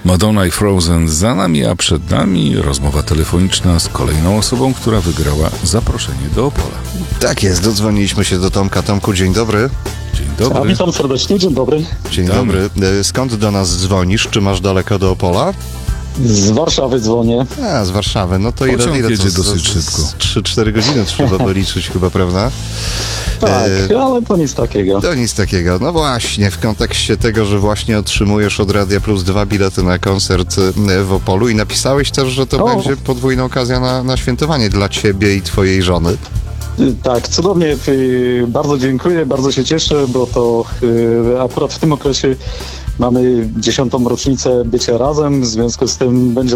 Madonna i Frozen za nami, a przed nami rozmowa telefoniczna z kolejną osobą, która wygrała zaproszenie do Opola. Tak jest, dodzwoniliśmy się do Tomka. Tomku, dzień dobry. Dzień dobry. Witam serdecznie, dzień dobry. Dzień Witamy. dobry. Skąd do nas dzwonisz? Czy masz daleko do Opola? Z Warszawy dzwonię. A, z Warszawy. No to Pociąg ile jedzie to? dosyć szybko. 3-4 godziny trzeba doliczyć chyba, prawda? Tak, ale to nic takiego. To nic takiego. No właśnie, w kontekście tego, że właśnie otrzymujesz od Radia Plus 2 bilety na koncert w Opolu i napisałeś też, że to będzie podwójna okazja na świętowanie dla ciebie i twojej żony. Tak, cudownie. Bardzo dziękuję, bardzo się cieszę, bo to akurat w tym okresie mamy 10. rocznicę bycia razem, w związku z tym będzie